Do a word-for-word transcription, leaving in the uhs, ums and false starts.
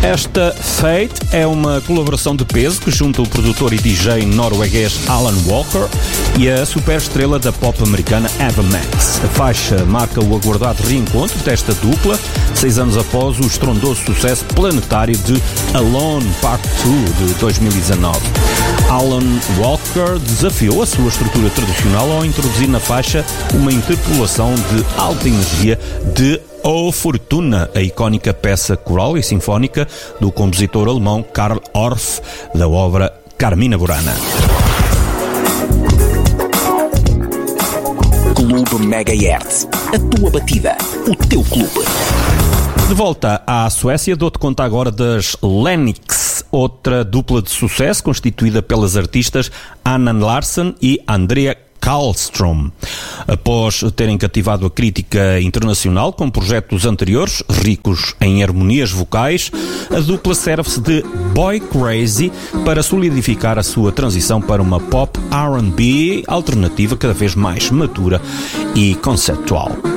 Esta Fate é uma colaboração de peso que junta o produtor e D J norueguês Alan Walker e a superestrela da pop americana Ava Max. A faixa marca o aguardado reencontro desta dupla, seis anos após o estrondoso sucesso planetário de Alone Part dois de dois mil e dezanove. Alan Walker desafiou a sua estrutura tradicional ao introduzir na faixa uma interpolação de alta energia de O Fortuna, a icónica peça coral e sinfónica do compositor alemão Karl Orff, da obra Carmina Burana. Clube Megahertz, a tua batida, o teu clube. De volta à Suécia, dou-te conta agora das Lennox, outra dupla de sucesso constituída pelas artistas Anna Larsen e Andrea Karlström. Após terem cativado a crítica internacional com projetos anteriores, ricos em harmonias vocais, a dupla serve-se de Boy Crazy para solidificar a sua transição para uma pop R and B alternativa cada vez mais matura e conceptual.